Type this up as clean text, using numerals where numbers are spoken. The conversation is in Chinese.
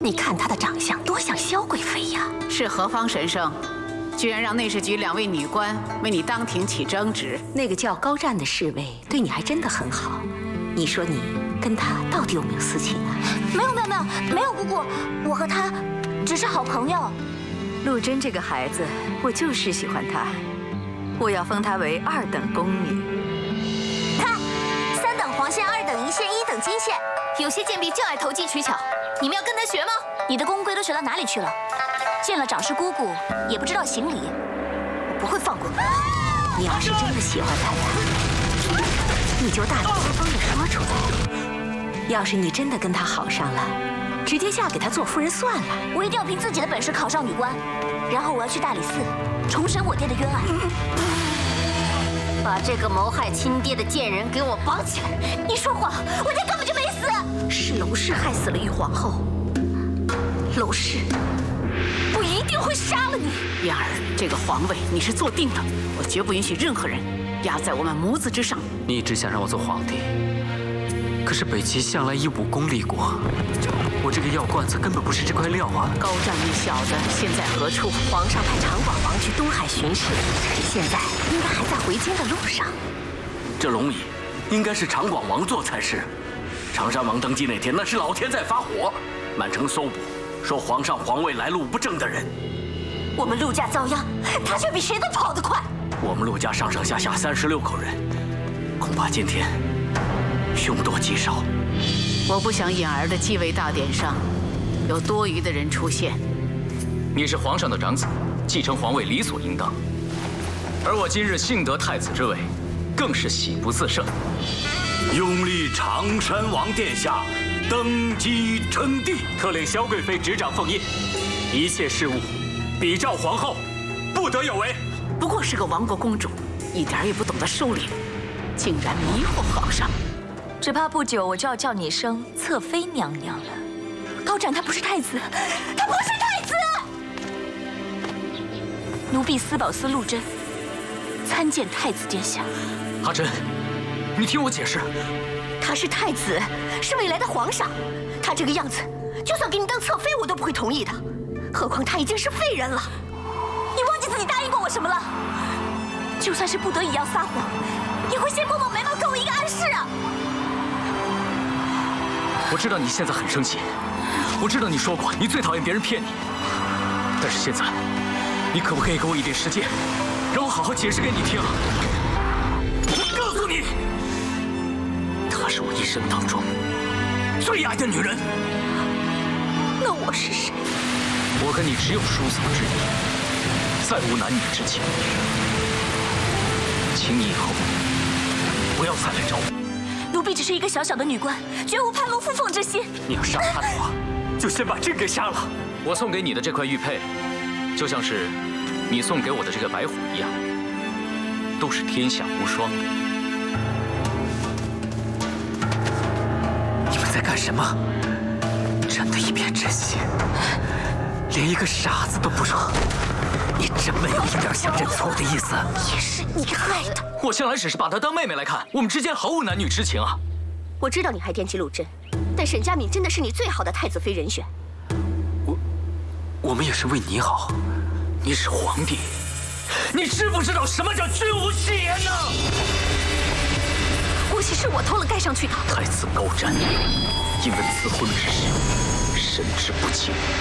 你看她的长相多像萧贵妃呀！ 是何方神圣，居然让内侍局2位女官为你当庭起争执？ 那个叫高湛的侍卫对你还真的很好。你说你跟他到底有没有私情啊？ 没有，姑姑，我和他只是好朋友。 陆贞这个孩子，我就是喜欢她，我要封她为2等宫女。 看，3等黄线，2等银线，1等金线。 有些贱婢就爱投机取巧，你们要跟他学吗？ 你的宫规都学到哪里去了？见了长师姑姑也不知道行礼，我不会放过你。 你要是真的喜欢他呀，你就大大方方的说出来。要是你真的跟他好上了，直接嫁给他做夫人算了。 我一定要凭自己的本事考上女官，然后我要去大理寺重审我爹的冤案。 把这个谋害亲爹的贱人给我绑起来！ 你说谎，我爹根本就没死。 是娄氏害死了玉皇后，娄氏，我一定会杀了你。 燕儿，这个皇位你是坐定的，我绝不允许任何人压在我们母子之上。 你一直想让我做皇帝，可是北齐向来以武功立国，我这个药罐子根本不是这块料啊！ 高湛那小子现在何处？ 皇上派长广王去东海巡视，现在应该还在回京的路上。 这龙椅应该是长广王座才是。长山王登基那天，那是老天在发火，满城搜捕，说皇上皇位来路不正的人。 我们陆家遭殃，他却比谁都跑得快。 我们陆家上上下下36口人，恐怕今天凶多吉少。 我不想燕儿的继位大典上有多余的人出现。 你是皇上的长子，继承皇位理所应当。而我今日幸得太子之位，更是喜不自胜。 拥立长山王殿下登基称帝， 特令萧贵妃执掌凤印，一切事务比照皇后，不得有违。 不过是个亡国公主，一点也不懂得收敛，竟然迷惑皇上。 只怕不久我就要叫你一声侧妃娘娘了。 高湛他不是太子，他不是太子。奴婢司宝司陆贞参见太子殿下。 阿珍，你听我解释。 他是太子，是未来的皇上。他这个样子，就算给你当侧妃，我都不会同意的。何况他已经是废人了。你忘记自己答应过我什么了？就算是不得已要撒谎，也会先摸摸眉毛，给我一个暗示啊！ 我知道你现在很生气，我知道你说过你最讨厌别人骗你，但是现在，你可不可以给我一点时间，让我好好解释给你听？我告诉你，她是我一生当中最爱的女人。 那我是谁？ 我跟你只有叔嫂之谊，再无男女之情。请你以后不要再来找我。 奴婢只是一个小小的女官，绝无攀龙附凤之心。 你要杀他的话，就先把朕给杀了。 我送给你的这块玉佩，就像是你送给我的这个白虎一样，都是天下无双的。 你们在干什么？朕的一片真心，连一个傻子都不如。你真没有一点想认错的意思。 也是你害的。 我向来只是把她当妹妹来看，我们之间毫无男女之情啊。 我知道你还惦记陆贞，但沈佳敏真的是你最好的太子妃人选。 我们也是为你好。 你是皇帝，你知不知道什么叫君无戏言呢？ 国玺是我偷了盖上去的。 太子高湛因为赐婚之事，神志不清。